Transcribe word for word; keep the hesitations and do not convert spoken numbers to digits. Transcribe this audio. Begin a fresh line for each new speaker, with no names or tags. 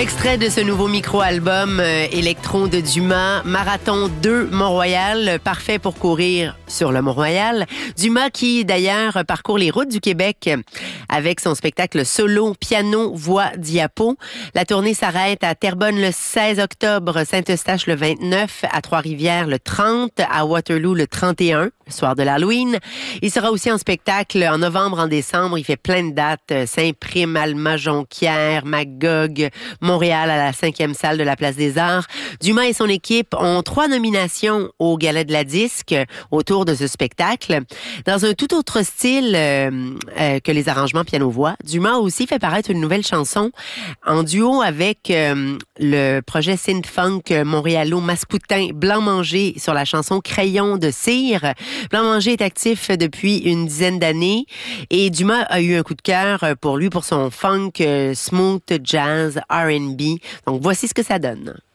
Extrait de ce nouveau micro-album euh, électron de Dumas, Marathon deux Mont-Royal, parfait pour courir sur le Mont-Royal. Dumas qui, d'ailleurs, parcourt les routes du Québec avec son spectacle solo, piano, voix, diapo. La tournée s'arrête à Terrebonne le seize octobre, Saint-Eustache le vingt-neuf, à Trois-Rivières le trente, à Waterloo le trente et un, le soir de l'Halloween. Il sera aussi en spectacle en novembre, en décembre. Il fait plein de dates. Saint-Prime, Alma, Jonquière, Magog, Montréal à la cinquième salle de la Place des Arts. Dumas et son équipe ont trois nominations au Gala de la Disque autour de ce spectacle. Dans un tout autre style euh, euh, que les arrangements piano-voix, Dumas aussi fait paraître une nouvelle chanson en duo avec euh, le projet synth-funk montréalo-mascoutin Blanc-Manger sur la chanson Crayon de cire. Blanc-Manger est actif depuis une dizaine d'années et Dumas a eu un coup de cœur pour lui pour son funk, euh, smooth, jazz, R and B. Donc voici ce que ça donne.